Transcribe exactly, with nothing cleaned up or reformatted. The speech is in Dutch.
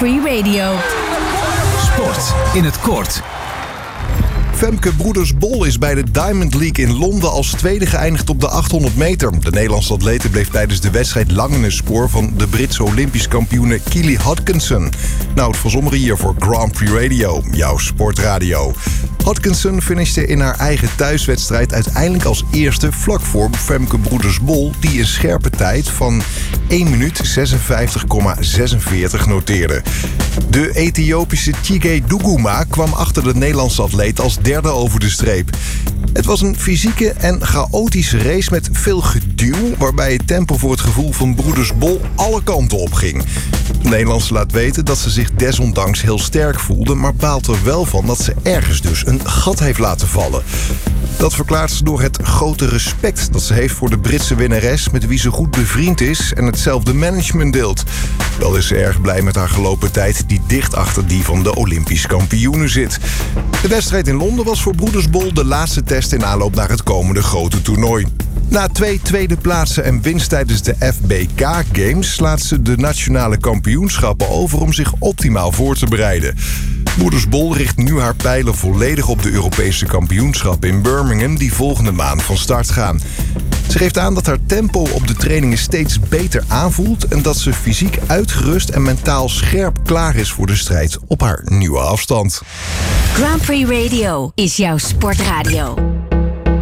Free Radio. Sport in het kort. Femke Broeders-Bol is bij de Diamond League in Londen als tweede geëindigd op de achthonderd meter. De Nederlandse atlete bleef tijdens de wedstrijd lang in het spoor van de Britse Olympisch kampioene Keely Hodkinson. Nou, het was sommigen hier voor Grand Prix Radio, jouw sportradio. Hodkinson finishte in haar eigen thuiswedstrijd uiteindelijk als eerste vlak voor Femke Broeders-Bol, die een scherpe tijd van één minuut zesenvijftig komma zesenveertig noteerde. De Ethiopische Chige Duguma kwam achter de Nederlandse atleet als derde over de streep. Het was een fysieke en chaotische race met veel geduw, waarbij het tempo voor het gevoel van Broeders-Bol alle kanten op ging. De Nederlandse laat weten dat ze zich desondanks heel sterk voelde, maar baalt er wel van dat ze ergens dus een gat heeft laten vallen. Dat verklaart ze door het grote respect dat ze heeft voor de Britse winnares, met wie ze goed bevriend is en hetzelfde management deelt. Wel is ze erg blij met haar gelopen tijd, die dicht achter die van de Olympisch kampioenen zit. De wedstrijd in Londen was voor Broeders-Bol de laatste test in aanloop naar het komende grote toernooi. Na twee tweede plaatsen en winst tijdens de F B K Games slaat ze de nationale kampioenschappen over om zich optimaal voor te bereiden. Broeders-Bol richt nu haar pijlen volledig op de Europese kampioenschappen in Birmingham, die volgende maand van start gaan. Ze geeft aan dat haar tempo op de trainingen steeds beter aanvoelt en dat ze fysiek uitgerust en mentaal scherp klaar is voor de strijd op haar nieuwe afstand. Grand Prix Radio is jouw sportradio.